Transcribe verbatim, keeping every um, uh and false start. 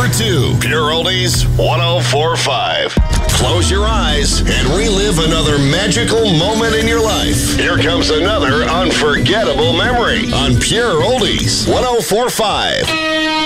number two, Pure Oldies one oh four point five. Close your eyes and relive another magical moment in your life. Here comes another unforgettable memory on Pure Oldies one oh four point five.